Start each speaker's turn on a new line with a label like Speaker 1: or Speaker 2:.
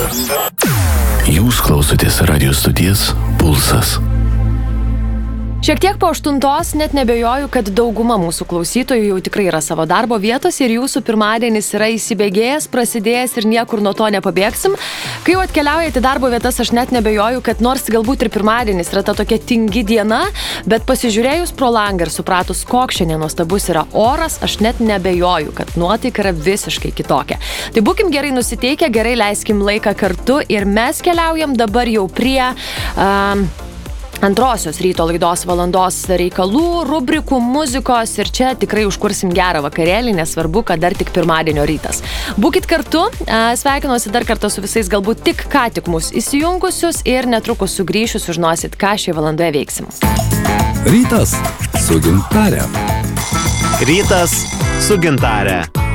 Speaker 1: Jūs klausotės radio stoties Pulsas.
Speaker 2: Šiek tiek po 8, net nebejoju, kad dauguma mūsų klausytojų jau tikrai yra savo darbo vietos ir jūsų pirmadienis yra įsibėgėjęs, prasidėjęs ir niekur nuo to nepabėgsim. Kai jau atkeliaujate į darbo vietas, aš net nebejoju, kad nors galbūt ir pirmadienis yra ta tokia tingi diena, bet pasižiūrėjus pro langą ir supratus, koks šiandien nuostabus yra oras, aš net nebejoju, kad nuotaika yra visiškai kitokia. Tai būkim gerai nusiteikę, gerai leiskim laiką kartu ir mes keliaujam dabar jau prie antrosios ryto laidos valandos reikalų, rubrikų, muzikos ir čia tikrai užkursim gerą vakarėlį, nesvarbu, kad dar tik pirmadienio rytas. Būkit kartu, sveikinuosi dar kartą su visais galbūt ką tik mus įsijungusius ir netrukus sugrįšiu, sužinosit, ką šioje valandoje veiksim.
Speaker 3: Rytas su Gintare.
Speaker 4: Rytas su Gintare.